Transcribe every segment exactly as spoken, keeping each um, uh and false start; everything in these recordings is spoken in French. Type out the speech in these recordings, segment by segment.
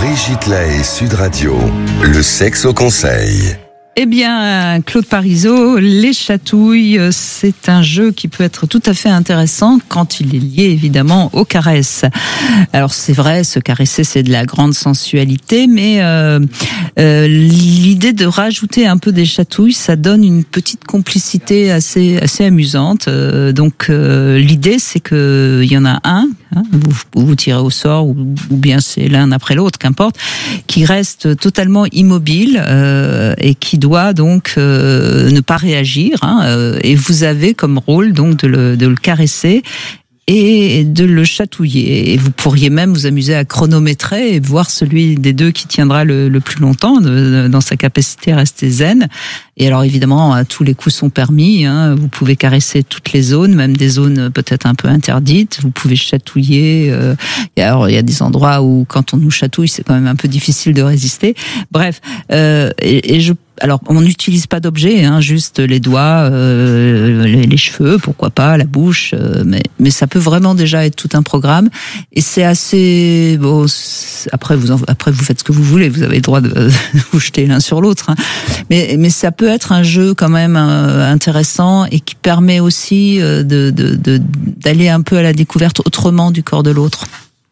Brigitte Lahaie, Sud Radio, le sexe au conseil. Eh bien, Claude Parisot, les chatouilles, c'est un jeu qui peut être tout à fait intéressant quand il est lié évidemment aux caresses. Alors c'est vrai, se caresser c'est de la grande sensualité, mais euh, euh, l'idée de rajouter un peu des chatouilles, ça donne une petite complicité assez assez amusante. Euh, donc euh, l'idée c'est que il y en a un, hein, vous, vous tirez au sort ou, ou bien c'est l'un après l'autre, qu'importe, qui reste totalement immobile euh, et qui doit donc euh, ne pas réagir, hein, euh, et vous avez comme rôle donc de le, de le caresser et de le chatouiller. Et vous pourriez même vous amuser à chronométrer et voir celui des deux qui tiendra le, le plus longtemps de, dans sa capacité à rester zen. Et alors évidemment, tous les coups sont permis, hein. Vous pouvez caresser toutes les zones, même des zones peut-être un peu interdites. Vous pouvez chatouiller. Euh, et alors il y a des endroits où quand on nous chatouille, c'est quand même un peu difficile de résister. Bref, euh, et, et je alors, on n'utilise pas d'objets, hein, juste les doigts, euh, les, les cheveux, pourquoi pas, la bouche, euh, mais, mais ça peut vraiment déjà être tout un programme. Et c'est assez bon. Après, vous en, après vous faites ce que vous voulez. Vous avez le droit de, de vous jeter l'un sur l'autre. Hein. Mais, mais ça peut être un jeu quand même euh, intéressant et qui permet aussi euh, de, de, de, d'aller un peu à la découverte autrement du corps de l'autre.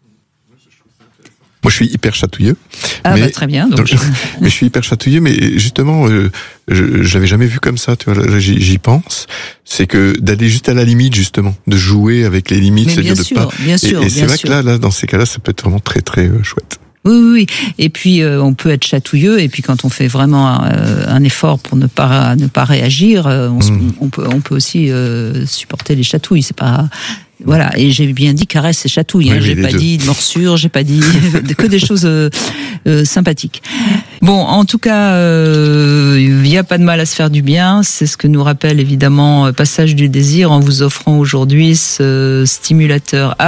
Moi, je suis hyper chatouilleux. Ah mais, bah très bien. Donc, donc, mais je suis hyper chatouilleux, mais justement, euh, je, je l'avais jamais vu comme ça. Tu vois, là, j'y, j'y pense. C'est que d'aller juste à la limite, justement, de jouer avec les limites, mais c'est-à-dire de sûr, pas. Bien sûr, et, et c'est bien vrai sûr. que là, là, dans ces cas-là, ça peut être vraiment très, très euh, chouette. Oui, oui, oui. Et puis euh, on peut être chatouilleux. Et puis quand on fait vraiment euh, un effort pour ne pas ne pas réagir, euh, on, mmh. on peut on peut aussi euh, supporter les chatouilles. C'est pas Voilà, et j'ai bien dit caresse et chatouille, oui, hein. J'ai pas deux. dit morsure, j'ai pas dit que des choses euh, euh, sympathiques. Bon, en tout cas, euh, il n'y a pas de mal à se faire du bien. C'est ce que nous rappelle évidemment Passage du désir en vous offrant aujourd'hui ce stimulateur